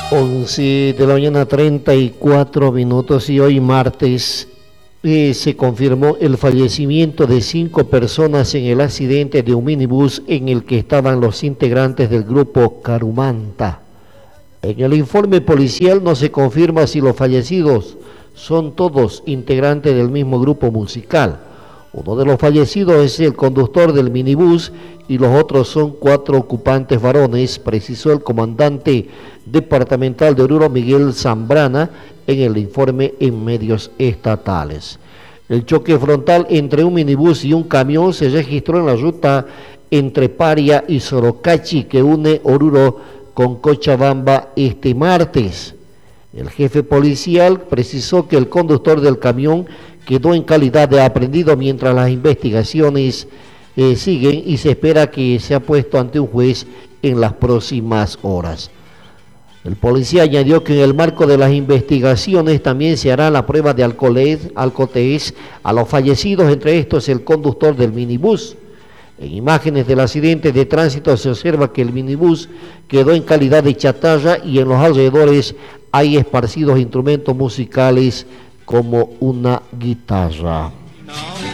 11 de la mañana 34 minutos y hoy martes se confirmó el fallecimiento de 5 personas en el accidente de un minibús en el que estaban los integrantes del grupo Carumanta. En el informe policial no se confirma si los fallecidos son todos integrantes del mismo grupo musical. Uno de los fallecidos es el conductor del minibús y los otros son 4 ocupantes varones, precisó el comandante departamental de Oruro, Miguel Zambrana, en el informe en medios estatales. El choque frontal entre un minibús y un camión se registró en la ruta entre Paria y Sorocachi, que une Oruro con Cochabamba este martes. El jefe policial precisó que el conductor del camión quedó en calidad de aprehendido mientras las investigaciones siguen y se espera que sea puesto ante un juez en las próximas horas. El policía añadió que en el marco de las investigaciones también se hará la prueba de alcoholtest a los fallecidos, entre estos el conductor del minibús. En imágenes del accidente de tránsito se observa que el minibús quedó en calidad de chatarra y en los alrededores hay esparcidos instrumentos musicales como una guitarra.